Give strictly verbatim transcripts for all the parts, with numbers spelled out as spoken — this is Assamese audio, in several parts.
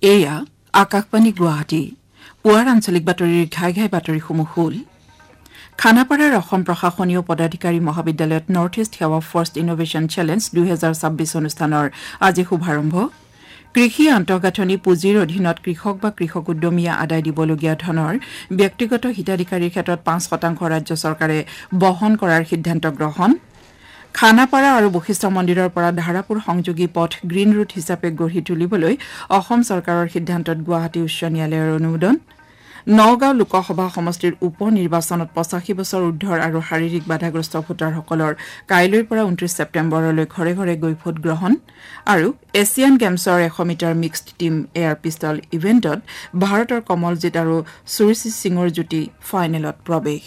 এয়া আকাশবাণী গুৱাহাটী পুৱাৰ আঞ্চলিক বাতৰিৰ ঘাই ঘাই বাতৰিসমূহ হ'ল খানাপাৰাৰ অসম প্ৰশাসনীয় পদাধিকাৰী মহাবিদ্যালয়ত নৰ্থ ইষ্ট সেৱা ফাৰ্ষ্ট ইনোভেশ্যন চেলেঞ্জ দুই হাজাৰ ছাব্বিছ অনুষ্ঠানৰ আজি শুভাৰম্ভ কৃষি আন্তঃগাঁথনি পুঁজিৰ অধীনত কৃষক বা কৃষক উদ্যমীয়ে আদায় দিবলগীয়া ধনৰ ব্যক্তিগত হিতাধিকাৰীৰ ক্ষেত্ৰত পাঁচ শতাংশ ৰাজ্য চৰকাৰে বহন কৰাৰ সিদ্ধান্ত গ্ৰহণ খানাপাৰা আৰু বশিষ্ঠ মন্দিৰৰ পৰা ধাৰাপুৰ সংযোগী পথ গ্ৰীণ ৰুট হিচাপে গঢ়ি তুলিবলৈ অসম চৰকাৰৰ সিদ্ধান্তত গুৱাহাটী উচ্চ ন্যায়ালয়ৰ অনুমোদন নগাঁও লোকসভা সমষ্টিৰ উপ নিৰ্বাচনত পঁচাশী বছৰ ঊৰ্ধৰ আৰু শাৰীৰিক বাধাগ্ৰস্ত ভোটাৰসকলৰ কাইলৈৰ পৰা ঊনত্ৰিশ ছেপ্টেম্বৰলৈ ঘৰে ঘৰে গৈ ভোট গ্ৰহণ আৰু এছিয়ান গেমছৰ এশ metre mixed team air pistol ইভেণ্টত ভাৰতৰ কমলজিৎ আৰু সুৰুচি সিঙৰ যুটি ফাইনেলত প্ৰৱেশ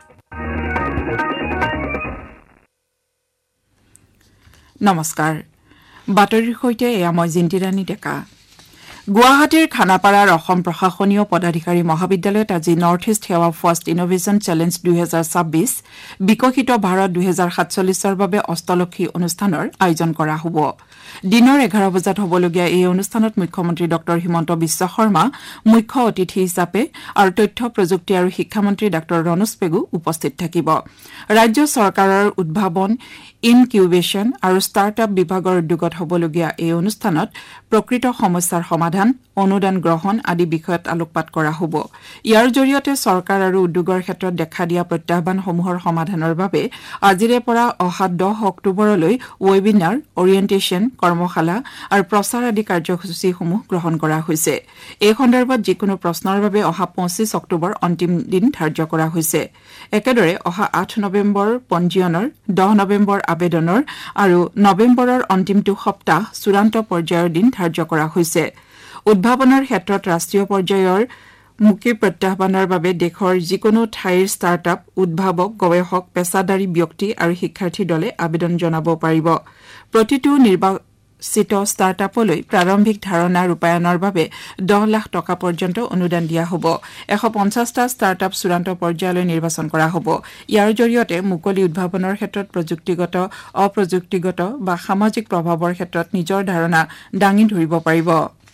নমস্কাৰ বাতৰিৰ সৈতে এয়া মই জিন্তিৰাণী ডেকা গুৱাহাটীৰ খানাপাৰাৰ অসম প্ৰশাসনীয় পদাধিকাৰী মহাবিদ্যালয়ত আজি নৰ্থ ইষ্ট সেৱা ফাৰ্ষ্ট ইনোভেশ্যন চেলেঞ্জ দুই হাজাৰ ছাব্বিছ বিকশিত ভাৰত দুই হাজাৰ সাতচল্লিছৰ বাবে অষ্টলক্ষী অনুষ্ঠানৰ আয়োজন কৰা হ'ব দিনৰ এঘাৰ বজাত হ'বলগীয়া এই অনুষ্ঠানত মুখ্যমন্ত্ৰী ডক্টৰ হিমন্ত বিশ্ব শৰ্মা মুখ্য অতিথি হিচাপে আৰু তথ্য প্ৰযুক্তি আৰু শিক্ষামন্ত্ৰী ডক্টৰ ৰণোজ পেগু উপস্থিত থাকিব ৰাজ্য চৰকাৰৰ উদ্ভাৱন ইনকিউবেশ্যন আৰু ষ্টাৰ্টআপ বিভাগৰ উদ্যোগত হ'বলগীয়া এই অনুষ্ঠানত প্ৰকৃত সমস্যাৰ সমাধান অনুদান গ্ৰহণ আদি বিষয়ত আলোকপাত কৰা হ'ব ইয়াৰ জৰিয়তে চৰকাৰ আৰু উদ্যোগৰ ক্ষেত্ৰত দেখা দিয়া প্ৰত্যাহ্বানসমূহৰ সমাধানৰ বাবে আজিৰে পৰা অহা দহ অক্টোবৰলৈ ৱেবিনাৰ অৰিয়েণ্টেশ্যন কৰ্মশালা আৰু প্ৰচাৰ আদি কাৰ্যসূচীসমূহ গ্ৰহণ কৰা হৈছে এই সন্দৰ্ভত যিকোনো প্ৰশ্নৰ বাবে অহা পঁচিছ অক্টোবৰ অন্তিম দিন ধাৰ্য কৰা হৈছে একেদৰে অহা আঠ নৱেম্বৰ পঞ্জীয়নৰ দহ নৱেম্বৰ আবেদনৰ আৰু নৱেম্বৰৰ অন্তিমটো সপ্তাহ চূড়ান্ত পৰ্যায়ৰ দিন ধাৰ্য কৰা হৈছে উদ্ভাৱনৰ ক্ষেত্ৰত ৰাষ্ট্ৰীয় পৰ্যায়ৰ মুখ্য প্ৰত্যাহ্বানৰ বাবে দেশৰ যিকোনো ঠাইৰ ষ্টাৰ্টআপ উদ্ভাৱক গৱেষক পেছাদাৰী ব্যক্তি আৰু শিক্ষাৰ্থী দলে আবেদন জনাব পাৰিব প্ৰতিটো নিৰ্বাচিত ষ্টাৰ্টআপলৈ প্ৰাৰম্ভিক ধাৰণা ৰূপায়ণৰ বাবে দহ লাখ টকা পৰ্যন্ত অনুদান দিয়া হ'ব এশ পঞ্চাছটা ষ্টাৰ্টআপ চূড়ান্ত পৰ্যায়লৈ নিৰ্বাচন কৰা হ'ব ইয়াৰ জৰিয়তে মুকলি উদ্ভাৱনৰ ক্ষেত্ৰত প্ৰযুক্তিগত অপ্ৰযুক্তিগত বা সামাজিক প্ৰভাৱৰ ক্ষেত্ৰত নিজৰ ধাৰণা দাঙি ধৰিব পাৰিব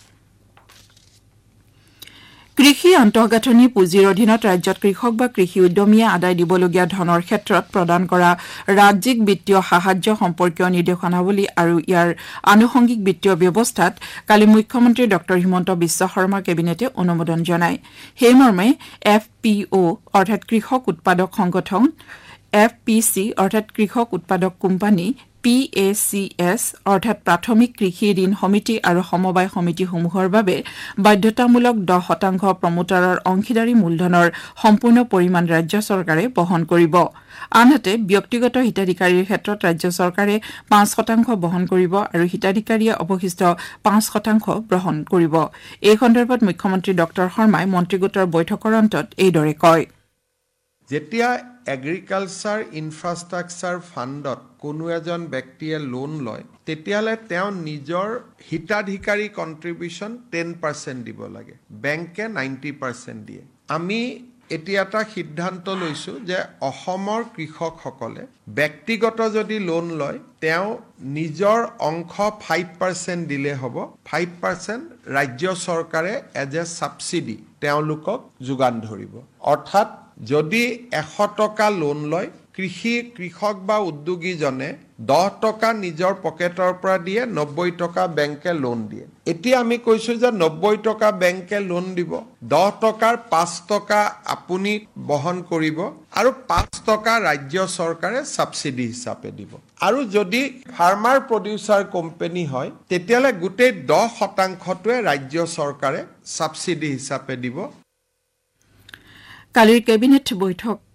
কৃষি আন্তঃগাঁথনি পুঁজিৰ অধীনত ৰাজ্যত কৃষক বা কৃষি উদ্যমীয়ে আদায় দিবলগীয়া ধনৰ ক্ষেত্ৰত প্ৰদান কৰা ৰাজ্যিক বিত্তীয় সাহায্য সম্পৰ্কীয় নিৰ্দেশনাৱলী আৰু ইয়াৰ আনুষংগিক বিত্তীয় ব্যৱস্থাত কালি মুখ্যমন্ত্ৰী ডক্টৰ হিমন্ত বিশ্ব শৰ্মা কেবিনেটে অনুমোদন জনায় সেইমৰ্মে এফ পি অ' অৰ্থাৎ কৃষক উৎপাদক সংগঠন এফ পি চি অৰ্থাৎ কৃষক উৎপাদক company P A C S অৰ্থাৎ প্ৰাথমিক কৃষি ঋণ সমিতি আৰু সমবায় সমিতিসমূহৰ বাবে বাধ্যতামূলক দহ শতাংশ প্ৰমোটাৰৰ অংশীদাৰী মূলধনৰ সম্পূৰ্ণ পৰিমাণ ৰাজ্য চৰকাৰে বহন কৰিব আনহাতে ব্যক্তিগত হিতাধিকাৰীৰ ক্ষেত্ৰত ৰাজ্য চৰকাৰে পাঁচ শতাংশ বহন কৰিব আৰু হিতাধিকাৰীয়ে অৱশিষ্ট পাঁচ শতাংশ গ্ৰহণ কৰিব এই সন্দৰ্ভত মুখ্যমন্ত্ৰী ডক্টৰ শৰ্মাই মন্ত্ৰীগোটৰ বৈঠকৰ অন্তত এইদৰে কয় যেতিয়া এগ্ৰিকালচাৰ ইনফ্ৰাষ্ট্ৰাকচাৰ ফাণ্ডত কোনো এজন ব্যক্তিয়ে লোন লয় তেতিয়ালে তেওঁ নিজৰ হিতাধিকাৰী কন্ট্ৰিবিউচন টেন পাৰ্চেণ্ট দিব লাগে বেংকে নাইণ্টি পাৰ্চেণ্ট দিয়ে আমি এতিয়া এটা সিদ্ধান্ত লৈছো যে অসমৰ কৃষকসকলে ব্যক্তিগত যদি লোন লয় তেওঁ নিজৰ অংশ ফাইভ পাৰ্চেণ্ট দিলে হ'ব ফাইভ পাৰ্চেণ্ট ৰাজ্য চৰকাৰে এজ এ ছাবচিডি তেওঁলোকক যোগান ধৰিব অৰ্থাৎ যদি এশ টকা লোন লয় কৃষি কৃষক বা উদ্যোগীজনে দহ টকা নিজৰ পকেটৰ পৰা দিয়ে নব্বৈ টকা বেংকে লোন দিয়ে এতিয়া আমি কৈছো যে নব্বৈ টকা বেংকে লোন দিব দহ টকাৰ পাঁচ টকা আপুনি বহন কৰিব আৰু পাঁচ টকা ৰাজ্য চৰকাৰে ছাবচিডি হিচাপে দিব আৰু যদি ফাৰ্মাৰ প্ৰডিউচাৰ কোম্পানী হয় তেতিয়ালে গোটেই দহ শতাংশটোৱে ৰাজ্য চৰকাৰে ছাবচিডি হিচাপে দিব কালিৰ কেবিনেট বৈঠক